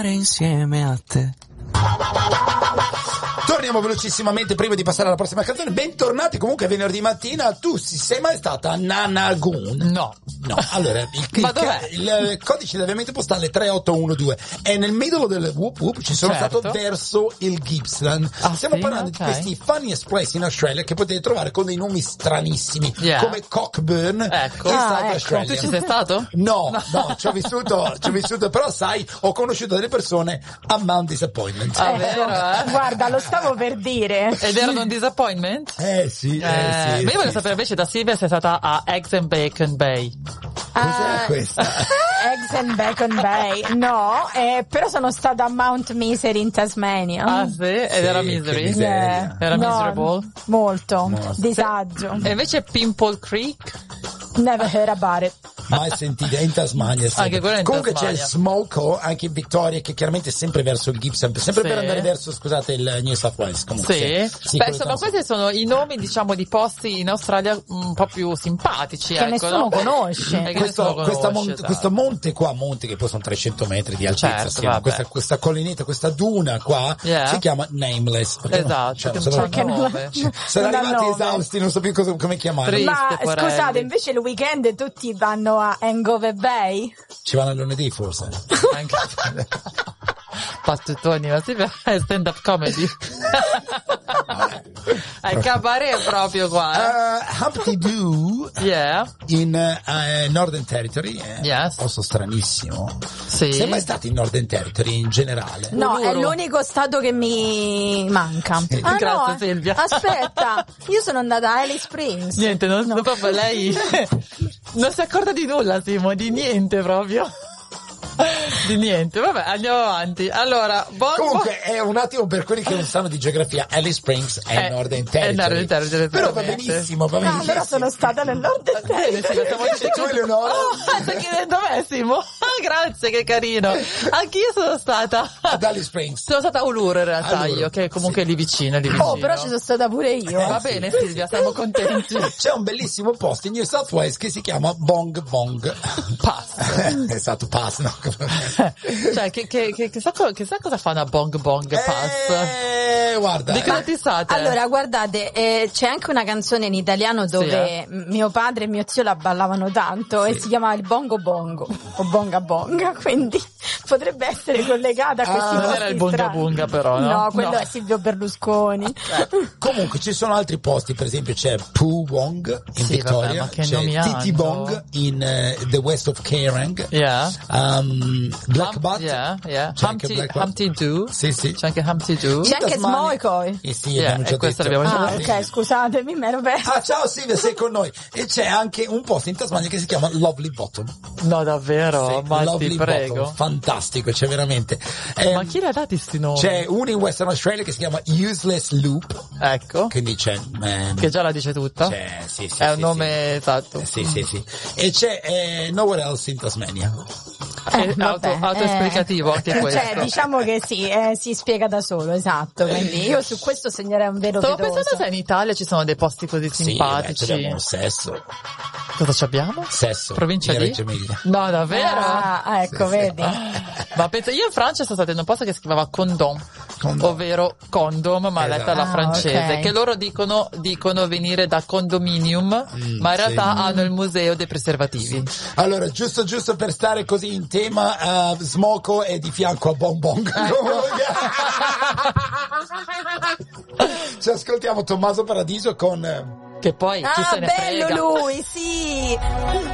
insieme a te. Torniamo velocissimamente prima di passare alla prossima canzone. Bentornati comunque venerdì mattina. Tu sei mai stata a Nanagun? No. Allora, Ma dov'è? il codice di avviamento postale 3812 è nel middle del whoop whoop. Ci sono stato verso il Gippsland. Stiamo parlando di questi funniest place in Australia che potete trovare con dei nomi stranissimi, come Cockburn in South Australia. Tu ci sei stato? No, ci ho vissuto, però sai, ho conosciuto delle persone a Mount Disappointment. Vero, Guarda, lo stavo per dire. Ed erano un disappointment? Sì. Ma io voglio sapere invece da Silvia se è stata a Eggs and Bacon Bay. Cos'è questa? Eggs and Bacon Bay. No, però sono stata a Mount Misery in Tasmania. Ah sì? Ed era misery? Era miserable? Molto. Disagio. E invece Pimple Creek? Never heard about it. Mai sentita in Tasmania. Anche quella in Comunque Tasmania. c'è il Smoko anche in Victoria, che chiaramente è sempre verso il Gippsland, sempre per andare verso, scusate, il New South Wales. Comunque, sì. Beh, insomma, questi sono i nomi, diciamo, di posti in Australia un po' più simpatici, che nessuno conosce. Questo monte che poi sono 300 metri di altezza, questa collinetta, questa duna qua si chiama Nameless. Esatto. Sono arrivati esausti, non so più come chiamare. Ma scusate, invece il weekend tutti vanno a Hangover Bay? Ci vanno il lunedì forse. Pastuttoni, ma si fa stand up comedy. È cabaret proprio qua. Humpty Doo in Northern Territory posto stranissimo. Sì. Sei mai stato in Northern Territory in generale? No, è l'unico stato che mi manca. Grazie Silvia. Aspetta, io sono andata a Alice Springs. Niente, non proprio lei non si accorta di nulla, Simo, di niente proprio. Di niente, vabbè, andiamo avanti. Allora, comunque è un attimo per quelli che non sanno di geografia, Alice Springs è Northern Territory. Però va benissimo, però sono stata nel Northern Territory. Tu Eleonora? Stai chiedendo a me, Simo? Grazie, che carino. Anch'io sono stata ad Alice Springs. Sono stata a Uluru in realtà, io, che comunque è lì vicino, però ci sono stata pure io. Va bene, Silvia, siamo contenti. C'è un bellissimo posto in New South Wales che si chiama Bong Bong Pass. Esatto, Pass, no? Cioè, chissà cosa fanno a Bong Bong Pass? Guarda. Di che ti state? Allora, guardate, c'è anche una canzone in italiano dove mio padre e mio zio la ballavano tanto e si chiamava il Bongo Bongo o Bonga Bonga, quindi potrebbe essere collegata a questi non era il Bonga Bonga però, no? No, quello è Silvio Berlusconi. Comunque ci sono altri posti, per esempio c'è Poo Wong in Victoria, c'è Titi Bong in the west of Kerang, Black Butt, c'è anche Humpty Doo, sì. C'è anche Humpty Doo, c'è anche Smoikoi. Sì, abbiamo già questo detto. l'abbiamo già detto. Ok, scusatemi, mi ero persa. Ciao Silvia, sei con noi. E c'è anche un posto in Tasmania che si chiama Lovely Bottom. No, davvero? Ma ti prego. Bottom. Fantastico, c'è veramente. Ma chi le ha dati sti nomi? C'è uno in Western Australia che si chiama Useless Loop. Ecco. Quindi c'è che già la dice tutta? È un nome esatto. Sì. E c'è Nowhere Else in Tasmania. Autoesplicativo anche questo. Cioè, diciamo che si spiega da solo, esatto. Quindi io su questo segnerei un vero Stavo pietoso. pensando se in Italia ci sono dei posti così simpatici. Sì, abbiamo Sesso. Cosa ci abbiamo? Sesso. Provincia di Reggio Emilia. No, davvero? Ecco, vedi. Ma penso, io in Francia sono stata in un posto che si chiamava Condom. Ovvero condom, ma letta alla francese, che loro dicono venire da condominium, ma in realtà hanno il museo dei preservativi. Allora, giusto per stare così in tema, Smoko è di fianco a Bong Bong. Ci ascoltiamo Tommaso Paradiso con... Che poi chi se ne frega. Bello lui, sì.